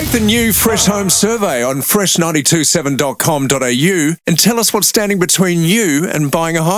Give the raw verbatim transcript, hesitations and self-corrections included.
Take the new Fresh Home Survey on fresh nine two seven dot com dot a u and tell us what's standing between you and buying a home.